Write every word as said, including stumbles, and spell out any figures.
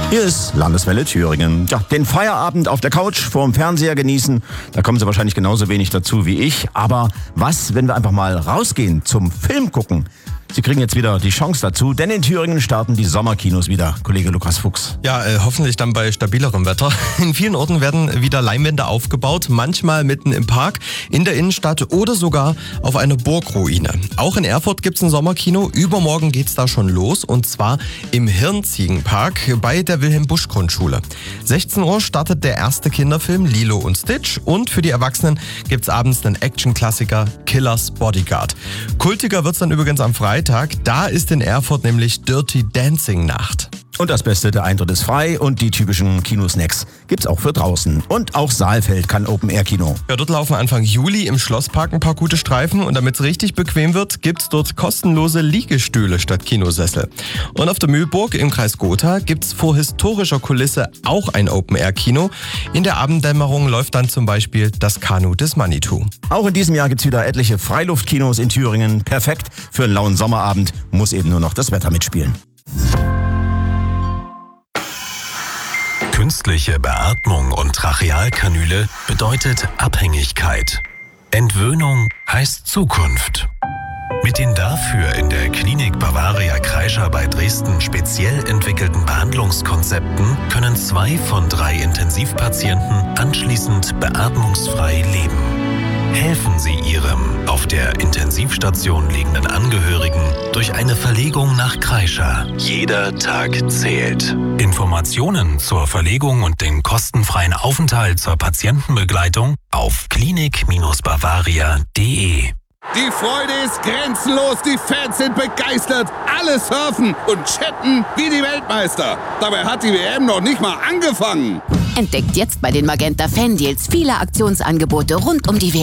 Hier ist Landeswelle Thüringen. Ja, den Feierabend auf der Couch vorm Fernseher genießen, da kommen Sie wahrscheinlich genauso wenig dazu wie ich. Aber was, wenn wir einfach mal rausgehen zum Film gucken? Sie kriegen jetzt wieder die Chance dazu, denn in Thüringen starten die Sommerkinos wieder. Kollege Lukas Fuchs. Ja, äh, hoffentlich dann bei stabilerem Wetter. In vielen Orten werden wieder Leinwände aufgebaut, manchmal mitten im Park, in der Innenstadt oder sogar auf einer Burgruine. Auch in Erfurt gibt's ein Sommerkino. Übermorgen geht's da schon los und zwar im Hirnziegenpark bei der Wilhelm-Busch-Grundschule. sechzehn Uhr startet der erste Kinderfilm Lilo und Stitch und für die Erwachsenen gibt's abends einen Action-Klassiker Killers Bodyguard. Kultiger wird's dann übrigens am Freitag. Da ist in Erfurt nämlich Dirty Dancing Nacht. Und das Beste, der Eintritt ist frei und die typischen Kinosnacks gibt's auch für draußen. Und auch Saalfeld kann Open-Air-Kino. Ja, dort laufen Anfang Juli im Schlosspark ein paar gute Streifen und damit es richtig bequem wird, gibt's dort kostenlose Liegestühle statt Kinosessel. Und auf der Mühlburg im Kreis Gotha gibt's vor historischer Kulisse auch ein Open-Air-Kino. In der Abenddämmerung läuft dann zum Beispiel das Kanu des Manitou. Auch in diesem Jahr gibt's wieder etliche Freiluftkinos in Thüringen. Perfekt für einen lauen Sommerabend, muss eben nur noch das Wetter mitspielen. Künstliche Beatmung und Trachealkanüle bedeutet Abhängigkeit. Entwöhnung heißt Zukunft. Mit den dafür in der Klinik Bavaria Kreischer bei Dresden speziell entwickelten Behandlungskonzepten können zwei von drei Intensivpatienten anschließend beatmungsfrei leben. Helfen Sie Ihrem auf der Intensivstation liegenden Angehörigen durch eine Verlegung nach Kreischer. Jeder Tag zählt. Informationen zur Verlegung und den kostenfreien Aufenthalt zur Patientenbegleitung auf klinik Bavaria punkt de. Die Freude ist grenzenlos, die Fans sind begeistert, alle surfen und chatten wie die Weltmeister. Dabei hat die W M noch nicht mal angefangen. Entdeckt jetzt bei den Magenta Fan Deals viele Aktionsangebote rund um die W M.